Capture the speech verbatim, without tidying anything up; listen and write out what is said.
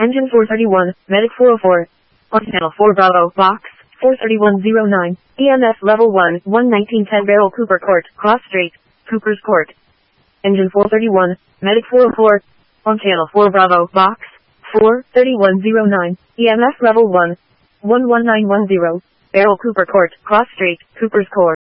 Engine four thirty-one, Medic four oh four. On channel four Bravo, box, four thirty-one oh nine. E M F level one, one nineteen ten Barrel Cooper Court, Cross Street, Cooper's Court. Engine four thirty-one, Medic four oh four. On channel four Bravo, box, four thirty-one oh nine. E M F level one, one one nine one zero. Barrel Cooper Court, Cross Street, Cooper's Court.